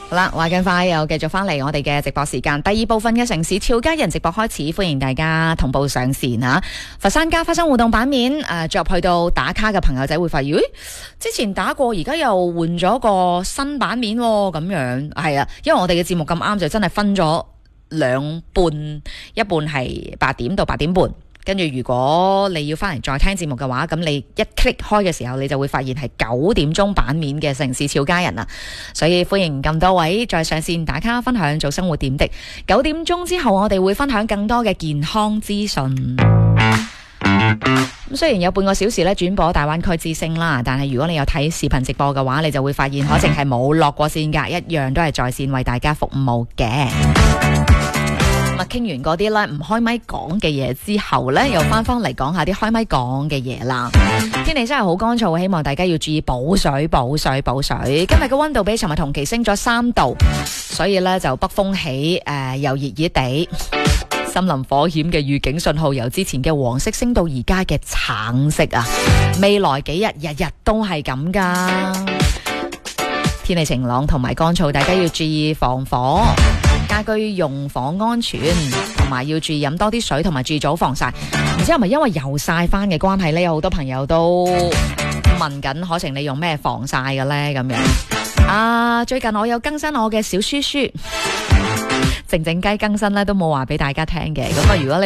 好啦，話咁快又繼續翻嚟我哋嘅直播時間，第二部分嘅城市俏佳人直播開始，歡迎大家同步上線啊！佛山家花生互動版面進入去到打卡嘅朋友仔會發現，之前打過，而家又換咗個新版面喎，咁樣係啊，因為我哋嘅節目咁啱就真係分咗兩半，一半係8點到8點半。跟住如果你要翻嚟再聽節目嘅話，咁你一 click 開嘅時候，你就會發現係9點鐘版面嘅城市俏佳人啊！所以歡迎咁多位再上線打卡分享做生活點滴。9點鐘之後，我哋會分享更多嘅健康資訊。咁雖然有半個小時咧轉播大灣區之聲啦，但係如果你有睇視頻直播嘅話，你就會發現可淨係冇落過線㗎，一樣都係在線為大家服務嘅。傾完嗰啲咧唔開咪講嘅嘢之後咧，又翻嚟講下啲開咪講嘅嘢啦。天氣真係好乾燥，希望大家要注意補水。今日嘅溫度比尋日同期升咗3度，所以咧就北風起，又熱熱地。森林火險嘅預警信號由之前嘅黃色升到而家嘅橙色啊！未來幾日日日都係咁噶。天氣晴朗同埋乾燥，大家要注意防火。家居用火安全，同埋要注意飲多啲水，同埋注意早防曬。唔知係咪因為又曬翻嘅關係呢？有好多朋友都問緊可晴你用咩防曬嘅呢？咁樣最近我有更新我嘅小書書，靜靜雞更新咧都冇話俾大家聽嘅。咁如果你